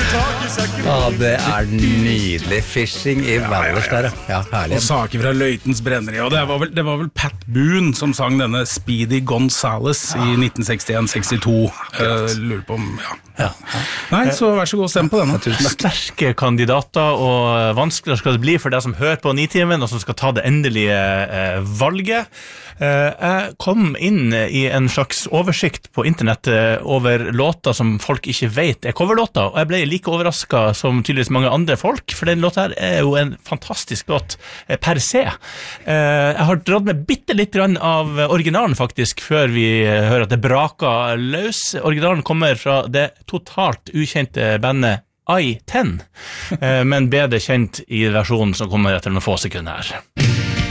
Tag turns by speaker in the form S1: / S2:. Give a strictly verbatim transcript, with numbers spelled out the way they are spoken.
S1: Ja, det er nydelig fishing I Valdres der, ja, herlig.
S2: Og saker fra Løitens brenneri, og det var, vel, det var vel Pat Boone som sang denne Speedy Gonzales I nitten sekstien sekstito. Uh, lurer på om, ja.
S3: Ja.
S2: Nei, så vær så god, stem på denne.
S3: Sterke kandidater, og vanskeligere skal det bli for deg som hører på Nitimen, og som skal ta det endelige eh, valget. Eh, jeg kom inn I en slags oversikt på internett over låter som folk ikke vet er coverlåter, og jeg ble like overrasket som tydeligvis mange andre folk, for den låten her er jo en fantastisk låt eh, per se. Eh, jeg har dratt med bitte litt grann av originalen faktisk, før vi hører at det braker løs. Originalen kommer fra det totalt ukjente bandet I ten, eh, men bedre kjent I versjonen som kommer etter noen få sekunder her.